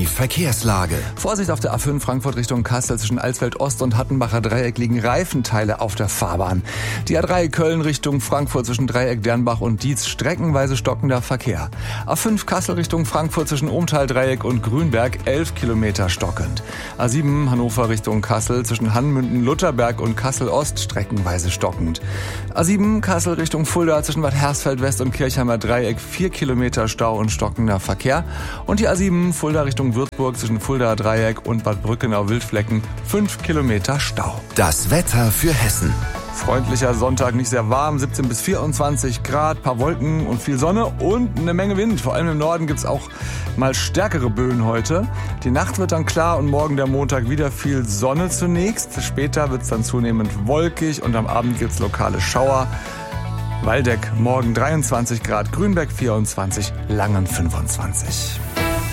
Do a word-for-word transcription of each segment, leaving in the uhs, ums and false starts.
Verkehrslage. Vorsicht auf der A fünf Frankfurt Richtung Kassel zwischen Alsfeld Ost und Hattenbacher Dreieck liegen Reifenteile auf der Fahrbahn. Die A drei Köln Richtung Frankfurt zwischen Dreieck Dernbach und Dietz streckenweise stockender Verkehr. A fünf Kassel Richtung Frankfurt zwischen Ohmtal Dreieck und Grünberg elf Kilometer stockend. A sieben Hannover Richtung Kassel zwischen Hannmünden Lutherberg und Kassel Ost streckenweise stockend. A sieben Kassel Richtung Fulda zwischen Bad Hersfeld West und Kirchheimer Dreieck vier Kilometer Stau und stockender Verkehr. Und die A sieben Fulda Richtung Würzburg zwischen Fulda Dreieck und Bad Brückenau-Wildflecken fünf Kilometer Stau. Das Wetter für Hessen. Freundlicher Sonntag, nicht sehr warm, siebzehn bis vierundzwanzig Grad, paar Wolken und viel Sonne und eine Menge Wind. Vor allem im Norden gibt's auch mal stärkere Böen heute. Die Nacht wird dann klar und morgen der Montag wieder viel Sonne zunächst. Später wird's dann zunehmend wolkig und am Abend gibt's lokale Schauer. Waldeck morgen dreiundzwanzig Grad, Grünberg vierundzwanzig, Langen fünfundzwanzig.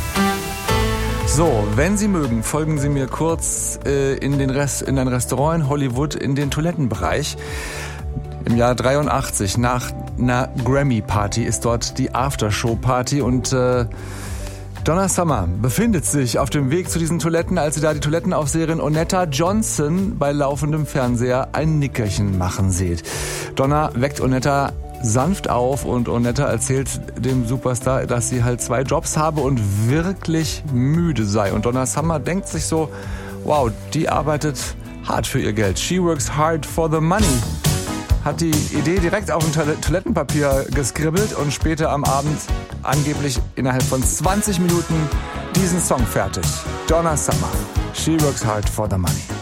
So, wenn Sie mögen, folgen Sie mir kurz äh, in, den Rest, in ein Restaurant in Hollywood in den Toilettenbereich. Im Jahr dreiundachtzig, nach einer Grammy-Party, ist dort die Aftershow-Party und äh, Donna Summer befindet sich auf dem Weg zu diesen Toiletten, als sie da die Toilettenaufseherin Onetta Johnson bei laufendem Fernseher ein Nickerchen machen sieht. Donna weckt Onetta sanft auf und Onetta erzählt dem Superstar, dass sie halt zwei Jobs habe und wirklich müde sei. Und Donna Summer denkt sich so, wow, die arbeitet hart für ihr Geld. She works hard for the money. Hat die Idee direkt auf ein Toilettenpapier geskribbelt und später am Abend angeblich innerhalb von zwanzig Minuten diesen Song fertig. Donna Summer, She works hard for the money.